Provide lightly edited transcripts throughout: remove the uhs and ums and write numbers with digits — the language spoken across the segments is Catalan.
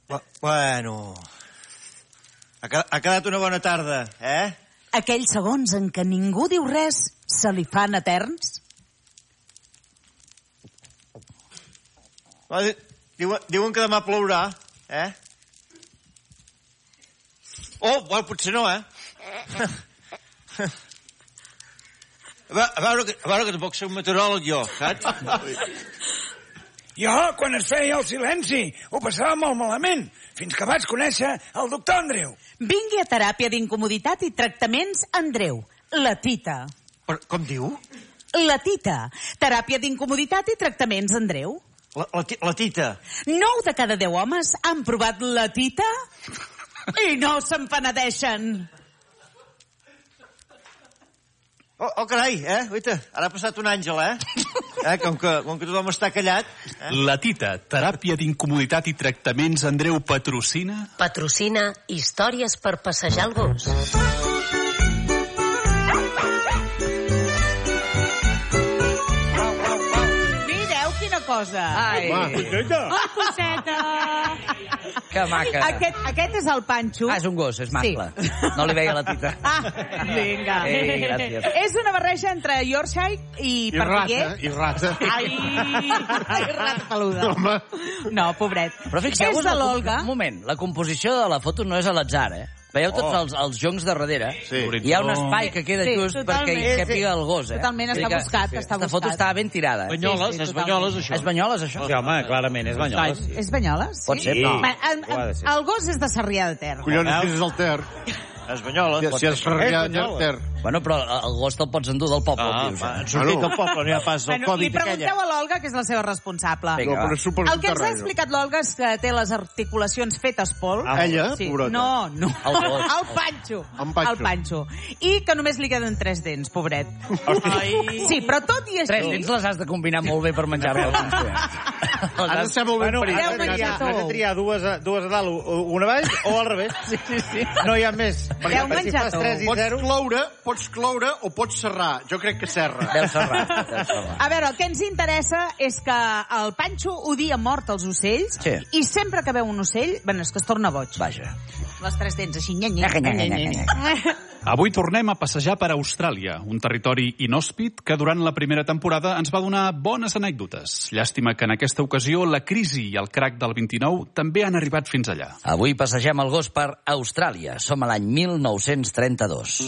Bueno... Ha quedat una bona tarda, eh? Aquells segons en què ningú diu res se li fan eterns? Diuen que demà plourà, eh? Oh, bueno, potser no, eh? A veure que tampoc soc meteoròleg, jo, saps? Jo, quan es feia el silenci, ho passava molt malament, fins que vaig conèixer el doctor Andreu. Vingui a teràpia d'incomoditat i tractaments Andreu, la Tita. Com diu? La Tita, teràpia d'incomoditat i tractaments Andreu. La Tita. 9 de cada 10 homes han provat la Tita i no se'n penedeixen. Oh, carai, Oita, ara ha passat un àngel, com que tothom està callat. La Tita, teràpia d'incomoditat i tractaments Andreu patrocina... Patrocina històries per passejar el gos. Mireu quina cosa. Ai, Coseta. que maca. Aquest és el Panxo. És un gos, és mascle. Sí. No li veia la Tita. Vinga. Gràcies. És una barreja entre Yorkshire i Perdiguer. I rata. Ai, rata peluda. Home. No, pobret. Però fixeu-vos, És de l'Olga. Un moment, la composició de la foto no és a l'atzar, Veieu tots els joncs de darrere? Sí. Hi ha un espai que queda just perquè hi càpiga el gos, Totalment, està buscat, està buscat. Aquesta foto estava ben tirada. Banyoles, és Banyoles, això. És Banyoles, això? Sí, home, clarament, és Banyoles. Sí. És Banyoles? Pot ser, Sí. no. El gos és de Sarrià de Ter. Collons, que és el Ter. És Banyoles. Si és Sarrià de Ter. Bueno, però el gos te'l pots endur del poble, dius. Han sortit del poble, no hi ha pas del Li Covid aquella. pregunteu a l'Olga, que és la seva responsable. Vinga, No, però és super El que ens ha explicat l'Olga és que té les articulacions fetes pols. Ella, Sí. pobreta. No. El gos. El Panxo. En Panxo. El Panxo. I que només li queden 3 dents, pobret. Sí, però tot i així... 3 dents les has de combinar molt bé per menjar-les. Ha de ser molt ben parit. Deu menjar Has de triar dues a dalt, una a baix, o al revés. Sí. No hi ha més. Deu menjar fas 3 i 0... Pots cloure o pots serrar. Jo crec que serra. Deu serrar. A veure, el que ens interessa és que el Panxo odia mort els ocells Sí. i sempre que veu un ocell, bueno, és que es torna boig. Vaja. Les 3 dents així, Avui tornem a passejar per Austràlia, un territori inhòspit que durant la primera temporada ens va donar bones anècdotes. Llàstima que en aquesta ocasió la crisi i el crac del 29 també han arribat fins allà. Avui passegem el gos per Austràlia. Som a l'any 1932.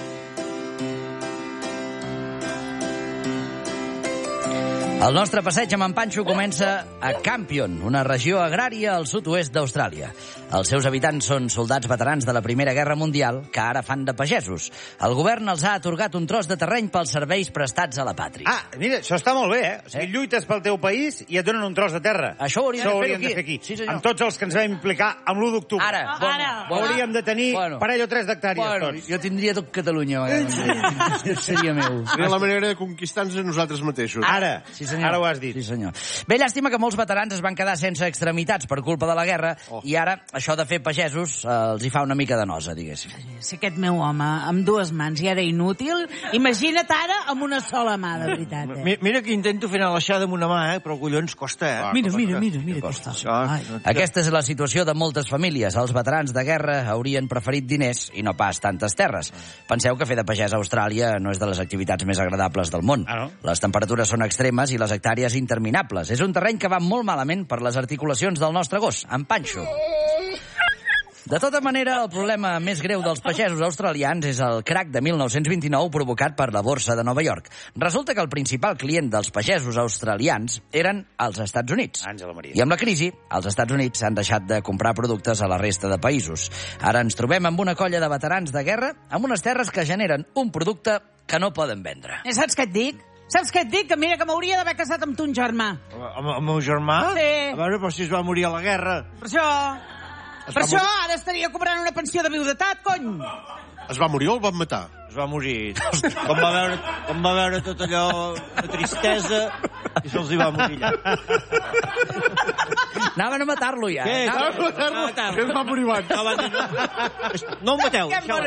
El nostre passeig amb en Panxo comença a Campion, una regió agrària al sud-oest d'Austràlia. Els seus habitants són soldats veterans de la Primera Guerra Mundial que ara fan de pagesos. El govern els ha atorgat un tros de terreny pels serveis prestats a la pàtria. Mira, això està molt bé, O sigui, lluites pel teu país i et donen un tros de terra. Això ho hauríem de fer aquí. Sí, senyor. Amb tots els que ens vam implicar amb l'1 d'octubre. Ara. Hauríem de tenir parell o 3 d'hectàrees Bueno, tots. jo tindria tot Catalunya. Seria meu. Seria la manera de conquistar-nos a nosaltres mateixos. Ara, Sí, senyor. ara ho has dit. Sí, senyor. Bé, llàstima que molts veterans es van quedar sense extremitats per culpa de la guerra i ara això de fer pagesos els hi fa una mica de nosa, diguéssim. Si aquest meu home amb 2 mans ja era inútil, imagina't ara amb una sola mà, de veritat. Mira que intento fer anar l'aixada amb una mà, però collons costa, Mira, costa. Aquesta és la situació de moltes famílies. Els veterans de guerra haurien preferit diners i no pas tantes terres. Penseu que fer de pagès a Austràlia no és de les activitats més agradables del món. No? Les temperatures són extremes i les hectàrees interminables. És un terreny que va molt malament per les articulacions del nostre gos, en Panxo. De tota manera, el problema més greu dels pagesos australians és el crac de 1929 provocat per la borsa de Nova York. Resulta que el principal client dels pagesos australians eren els Estats Units. Àngela Maria. I amb la crisi, els Estats Units han deixat de comprar productes a la resta de països. Ara ens trobem amb una colla de veterans de guerra amb unes terres que generen un producte que no poden vendre. Saps què et dic? Que mira que m'hauria d'haver casat amb tu un germà. Amb el meu germà? Sí. A veure, però si es va morir a la guerra. Per això ara estaria cobrant una pensió de viudetat, cony! Es va morir o el van matar? Es va morir. Com va veure tot allò de tristesa i se'ls hi va morir allà. Anaven a matar-lo ja. Què? Es va morir abans. No em mateu. Que em moro jo.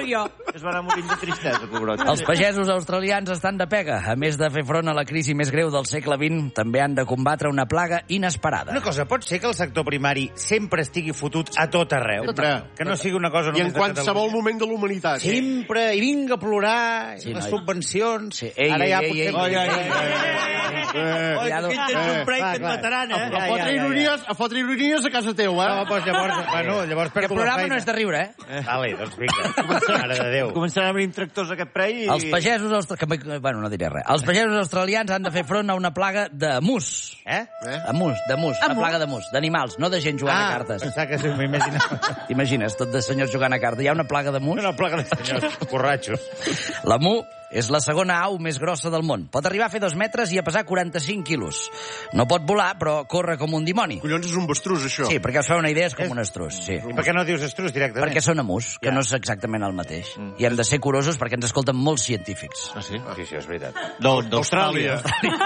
Es va anar morint de tristesa, pobrot. Els pagesos australians estan de pega. A més de fer front a la crisi més greu del segle XX, també han de combatre una plaga inesperada. Una cosa, pot ser que el sector primari sempre estigui fotut a tot arreu? Que no sigui una cosa I en només de qualsevol Catalunya. moment de la humanitat. Sempre, i vinga a plorar, Sí, les noi. subvencions... Sí. Ei, Ara ja ei, potser... ei, Oi, oi, oi. Cuidado. Oi, que tens un prec que et clar. mataran, eh? A fotre ironies a casa teu, No, doncs llavors Que perdo el la programa feina. no és de riure, eh? Vale, doncs vinga. Mare de Déu. Començaran a venir tractors a aquest prei i... Els pagesos Bueno, no diré res. Els pagesos australians han de fer front a una plaga de mus. De mus. Una plaga de mus. D'animals, no de gent jugant a cartes. Pensava que m'imaginava. T'imagines, tot de senyors jugant a cartes. Hi ha una plaga de mus? Una plaga de senyors borratxos. La mu és la segona au més grossa del món. Pot arribar a fer 2 metres i a pesar 45 quilos. No pot volar, però corre com un dimoni. Collons, és un bestrús, això. Sí, perquè us feu una idea, és com un estrus. Sí. I per què no dius estrus directament? Perquè són emus, que no és exactament el mateix. I hem de ser curosos perquè ens escolten molts científics. Ah, sí? Sí, és veritat. D'Austràlia.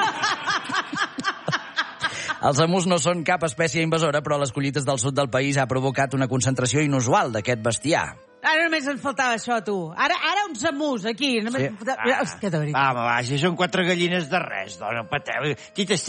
Els emus no són cap espècie invasora, però a les collites del sud del país ha provocat una concentració inusual d'aquest bestiar. Ara només ens faltava això, tu. Ara uns emus, aquí. Només... Sí. Hòstia, de veritat. Va, va, si són 4 gallines de res, dona, pateu. Tites.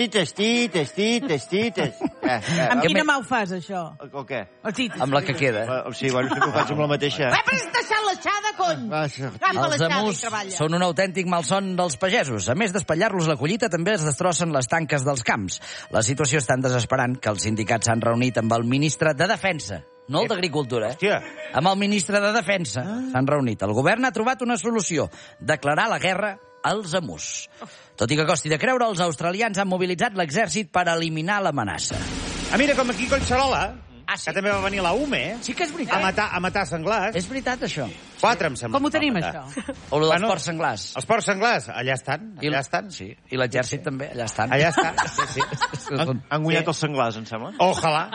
Amb quina mà ho fas, això? O què? O tites. Amb la que queda. Sí, bueno, sempre ho faig amb la mateixa. Però has deixat l'aixada, cony! Agafa Els l'aixada i emus treballa. són un autèntic malson dels pagesos. A més d'espatllar-los la collita, també es destrossen les tanques dels camps. La situació és tan desesperant que els sindicats s'han reunit amb el ministre de Defensa. No el d'Agricultura, Hòstia. Amb el ministre de Defensa s'han reunit. El govern ha trobat una solució: declarar la guerra als emus. Tot i que costi de creure, els australians han mobilitzat l'exèrcit per eliminar l'amenaça. Mira, com aquí a Collserola, sí. que també va venir la UME, Sí que és veritat. a matar senglars. És veritat, això. 4, em sembla. Com ho tenim, va matar. això? O el dels porcs senglars. Els porcs senglars, allà estan. Allà estan. Sí, i l'exèrcit també, allà estan. Allà estan, sí. Han guanyat els senglars, em sembla. Ojalà.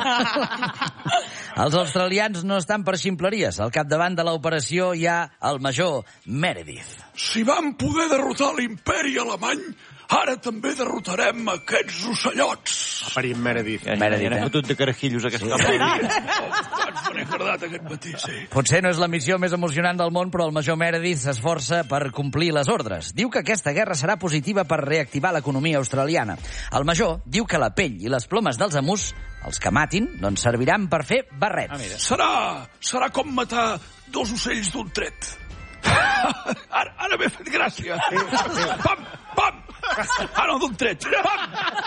Els australians no estan per ximpleries. Al capdavant de l'operació hi ha el major Meredith. Si vam poder derrotar l'imperi alemany, ara també derrotarem aquests ocellots. Parim Meredith. Meredith, Han fotut de carajillos aquesta Quants me n'he guardat aquest matí, sí. Potser no és la missió més emocionant del món, però el major Meredith s'esforça per complir les ordres. Diu que aquesta guerra serà positiva per reactivar l'economia australiana. El major diu que la pell i les plomes dels emus, els que matin, doncs serviran per fer barrets. Serà com matar 2 ocells d'un tret. Ara m'he fet gràcia. Pam! Ah, no, d'un tret. Pam!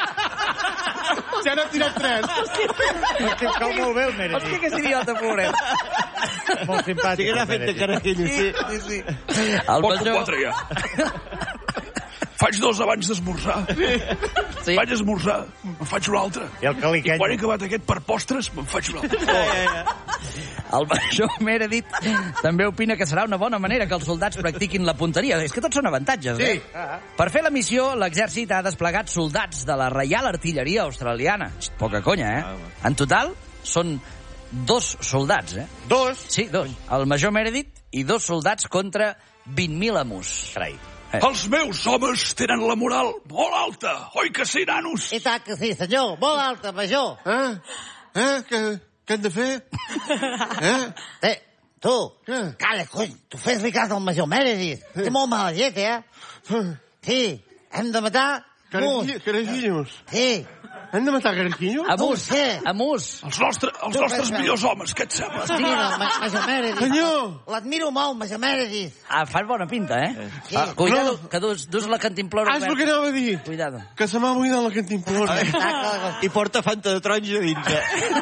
Ja n'ha tirat 3. Cau molt bé el Meredith. Hòstia, que és idiota, pobret. Molt simpàtic. Sí que n'ha fet de carajillos, sí. El Porto major... 4 ja. Faig 2 abans d'esmorzar. Sí. Vaig a esmorzar, me'n faig un altre. I el caliqueny. I quan he acabat aquest per postres, me'n faig un altre. El major Meredith també opina que serà una bona manera que els soldats practiquin la punteria. És que tots són avantatges, eh? Per fer la missió, l'exèrcit ha desplegat soldats de la Reial Artilleria Australiana. Poca conya, eh? En total, són 2 soldats, eh? 2? Sí, 2. El major Meredith i 2 soldats contra 20.000 emus. Carai. Els meus homes tenen la moral molt alta, oi que sí, nanos? I tant que sí, senyor. Molt alta, major. Què hem de fer? Tu, calla, cony, tu fes-li cas al major Meredith. Té molt mala llet, Sí, hem de matar Carajillos. Sí. Hem de matar carajillos? Emus. Els nostres millors homes, què et sembla? Sí, major Meredith. Senyor! L'admiro molt, major Meredith. Fan bona pinta, eh? Sí. Cuidado, que dus la cantimplora És el que anava a dir. Cuidado. Que se m'ha buidat la cantimplora. I porta fanta de taronja dins.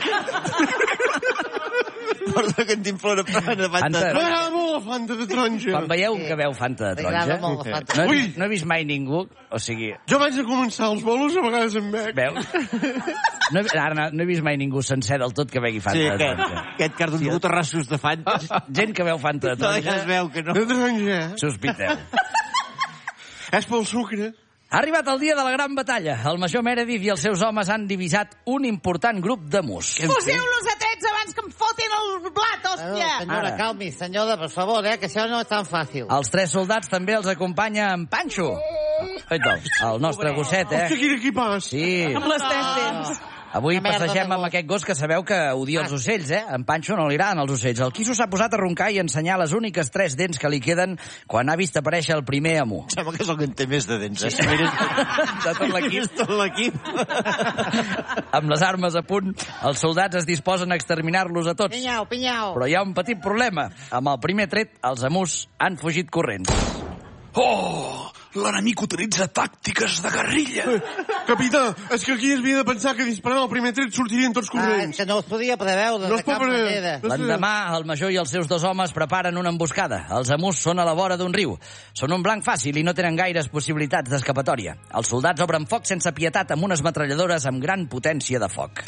Porta cantimplora plena de fanta de taronja. M'agrada molt la fanta de taronja. Quan veieu que veu fanta de taronja, T'agrada molt la fanta. no he vist mai ningú, o sigui, Jo abans de començar els bolos a vegades em bec. veus? No he vist mai ningú sencer del tot que begui fanta Sí, de taronja. aquest que ha d'un botarrassos de fanta. Gent que veu fanta de No, ja es taronja, veu que no. De taronja, sospiteu. És pel sucre. Ha arribat el dia de la gran batalla. El major Meredith i els seus homes han divisat un important grup de mus. Poseu-los a trets abans que em fotin el blat, hòstia! Senyora, Ara. calmi, senyora, per favor, que això no és tan fàcil. Els 3 soldats també els acompanya en Panxo. El nostre gosset, Hòstia, eh? quin equipàs. Sí. Amb les 3 dents. Avui passegem amb aquest gos que sabeu que odia els ocells, eh? En Panxo no li agraden els ocells. El Quisso s'ha posat a roncar i a ensenyar les úniques 3 dents que li queden quan ha vist aparèixer el primer emu. Sembla que és el que en té més de dents, eh? De tot l'equip. Amb les armes a punt, els soldats es disposen a exterminar-los a tots. Pinyau, pinyau. Però hi ha un petit problema. Amb el primer tret, els emus han fugit corrents. Oh, l'enemic utilitza tàctiques de guerrilla. Capità, és que aquí es havia de pensar que disparant el primer tret sortirien tots corrents. Que no es podia preveure de cap manera. L'endemà, el major i els seus 2 homes preparen una emboscada. Els emus són a la vora d'un riu. Són un blanc fàcil i no tenen gaires possibilitats d'escapatòria. Els soldats obren foc sense pietat amb unes metralladores amb gran potència de foc.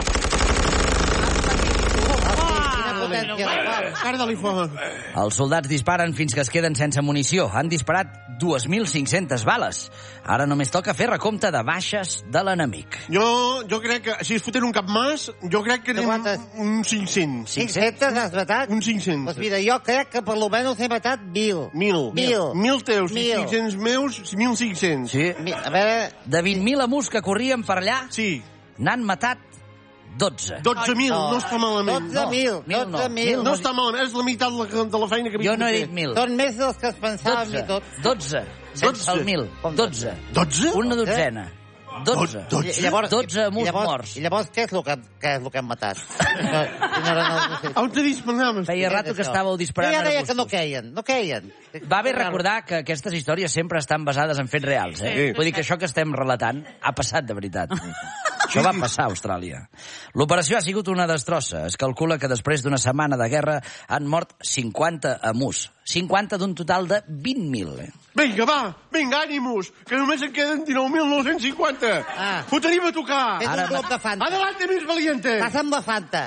Els soldats disparen fins que es queden sense munició. Han disparat 2.500 bales. Ara només toca fer recompte de baixes de l'enemic. Jo crec que, si es foten un cap mas, jo crec que anem un 500. 500 has matat? Un 500. Pues mira, jo crec que per lo menos he matat 1.000. 1.000 teus, 500 meus, 1.500. Sí. A veure... De 20.000 emus que corrien per allà, n'han matat 12. 12.000, no està malament. 12.000. No està malament, és la meitat de la feina que havia de fer. Jo no he dit 1.000. Són més dels que es pensaven i tot. 12. Sense el 1.000. 12. 12? Una dotzena. 12. 12 emus morts. I llavors què és el que han matat? On te disparaves? Feia rato que estàveu disparant arbustos. Ja deia que no queien. Va bé recordar que aquestes històries sempre estan basades en fets reals, eh? Vull dir que això que estem relatant ha passat de veritat. Això va passar a Austràlia. L'operació ha sigut una destrossa. Es calcula que després d'una setmana de guerra han mort 50 emus. 50 d'un total de 20.000. Vinga, ànimos, que només en queden 19.950. Fotenim a tocar. És un club de Fanta. Adelante, mis valientes. Passa'm la Fanta.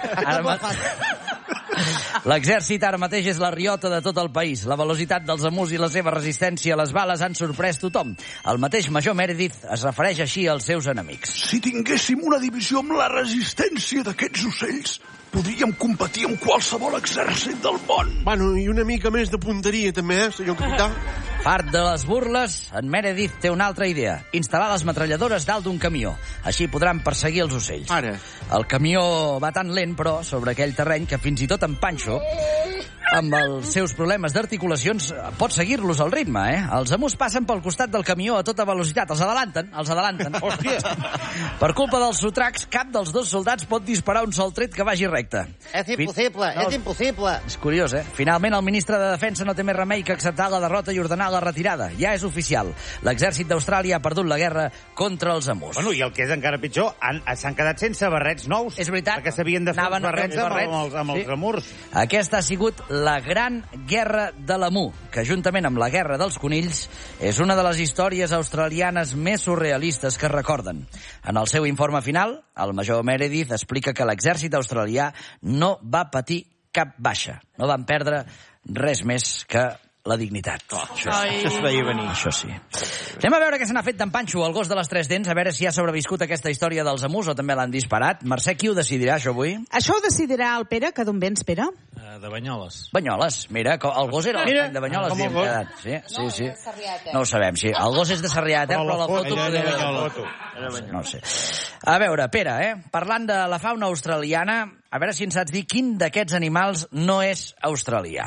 L'exèrcit ara mateix és la riota de tot el país. La velocitat dels emus i la seva resistència a les bales han sorprès tothom. El mateix major Meredith es refereix així als seus enemics. Si tinguéssim una divisió amb la resistència d'aquests ocells, podríem competir amb qualsevol exèrcit del món. Bueno, i una mica més de punteria, també, senyor capità? Fart de les burles, en Meredith té una altra idea. Instal·lar les metralladores dalt d'un camió. Així podran perseguir els ocells. Ara. El camió va tan lent, però, sobre aquell terreny, que fins i tot en Panxo, amb els seus problemes d'articulacions, pot seguir-los al ritme, eh? Els emus passen pel costat del camió a tota velocitat. Els adelanten. Hòstia! Per culpa dels sotracs, cap dels 2 soldats pot disparar un sol tret que vagi recte. És impossible. És curiós, eh? Finalment, el ministre de Defensa no té més remei que acceptar la derrota i ordenar la retirada. Ja és oficial. L'exèrcit d'Austràlia ha perdut la guerra contra els emus. Bueno, i el que és encara pitjor, s'han quedat sense barrets nous. És veritat. Perquè s'havien de fer els barrets amb els emurs. Aquesta ha sigut la gran guerra de l'emu, que juntament amb la guerra dels conills és una de les històries australianes més surrealistes que es recorden. En el seu informe final, el major Meredith explica que l'exèrcit australià no va patir cap baixa. No van perdre res més que la dignitat. Això es veia venir. Això sí. Anem a veure què se n'ha fet d'en Panxo, el gos de les 3 dents, a veure si ha sobreviscut aquesta història dels emus o també l'han disparat. Mercè, qui ho decidirà, això, avui? Això ho decidirà el Pere, que d'on vens, Pere? De Banyoles. Banyoles, mira, el gos era de Banyoles, diem quedat. Sí. No ho sabem, sí. El gos és de Sarrià, però la foto... No sé. A veure, Pere, parlant de la fauna australiana, a veure si ens saps dir quin d'aquests animals no és australià.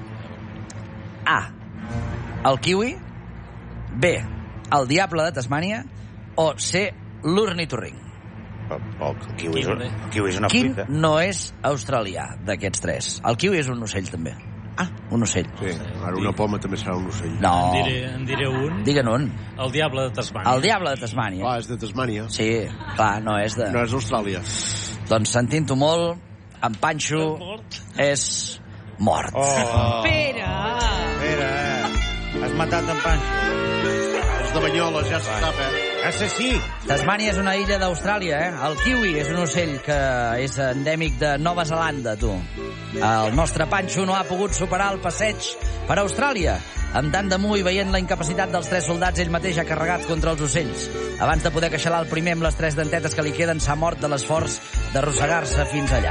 A. El kiwi. B. El diable de Tasmània. O C. L'ornitorrinc. El kiwi és una Quin fruita. no és australià d'aquests 3? El kiwi és un ocell, també. Un ocell. Sí, ara una poma també serà un ocell. No. En diré un. Digue'n un. El diable de Tasmània. El diable de Tasmània. Clar, és de Tasmània. Sí, clar, no és de... No és d'Austràlia. Doncs sentint-ho molt, en Panxo és mort. Pere! Has matat en Panxo. Els de Banyoles, ja se sap, Assassí! Tasmània és una illa d'Austràlia, El kiwi és un ocell que és endèmic de Nova Zelanda, tu. El nostre Panxo no ha pogut superar el passeig per Austràlia. Amb tant d'emu i veient la incapacitat dels 3 soldats, ell mateix ha carregat contra els ocells. Abans de poder queixalar el primer amb les 3 dentetes que li queden, s'ha mort de l'esforç d'arrossegar-se fins allà.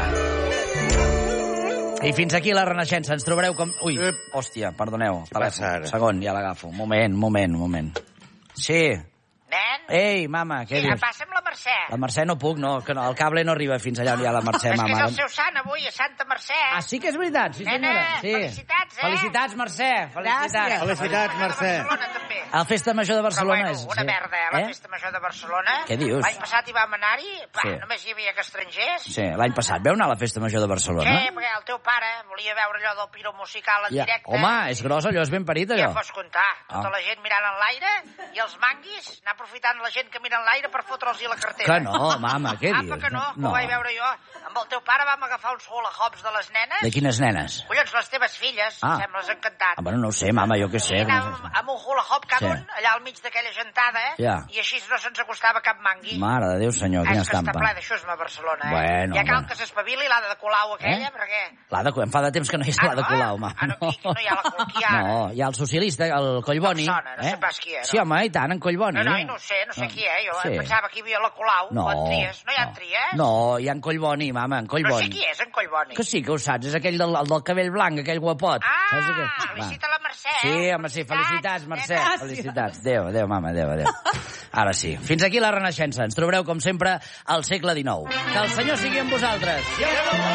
I fins aquí la Renaixença. Ens trobareu com... Ui, hòstia, perdoneu. Segon, ja l'agafo. Moment. Sí. Nen? Ei, mama, què dius? Passa'm la Mercè. La Mercè no puc, no, que no, el cable no arriba fins allà on hi ha la Mercè, És que mama. és el seu sant avui, a Santa Mercè. Ah, sí que és veritat, sí senyora. Nena, Sí. felicitats, Felicitats, Mercè, felicitats. Felicitats, Mercè. Barcelona, també. A la Festa Major de Barcelona Però és... bueno, una merda, la Festa Major de Barcelona. Què dius? L'any passat hi vam anar-hi, Sí. només hi havia que estrangers. Sí, l'any passat veu anar a la Festa Major de Barcelona? Sí, perquè el teu pare volia veure allò del piro musical en directe. Home, és gros allò, és ben parit allò. Ja pots comptar, tota la gent mirant en l'aire i els manguis, anar aprofitant la gent que mira en l'aire per fotre'ls la cartera. Que no, mama, què dius? Apa que no, que ho vaig veure jo. Amb el teu pare vam agafar uns hula hoops de les nenes. De quines nenes? Collons, les teves filles, em sembles encantat. Ah, bueno, no ho sé, mama, jo què sé. I anàvem amb un hula hoop cada Sí. un, allà al mig d'aquella gentada, Ja. i així no se'ns acostava cap mangui. Mare de Déu, senyor, quina És que està estampa. ple d'això a Barcelona, Bueno, ja cal bueno. que s'espavili l'Ada de Colau aquella, per què? Em fa de temps que no hi és la de Colau, mama. no hi ha la qui hi ha ara? No, hi ha el socialista, el Collboni. No em sona, no sé pas qui era. Sí, home, i tant, en Collboni. No sé qui és, jo Sí. pensava que hi havia la Colau, No, o en Tries. No hi ha Tries? No, hi ha en Collboni, mama, en No Collboni. sé qui és, en Collboni. Que sí que ho saps, és aquell del cabell blanc, aquell guapot. Saps aquell? Felicita la Mercè. Sí, home, sí, felicitats, Mercè. Gràcies. Felicitats. Adéu, mama, adéu. Ara sí. Fins aquí la Renaixença. Ens trobareu, com sempre, al segle XIX. Que el Senyor sigui amb vosaltres.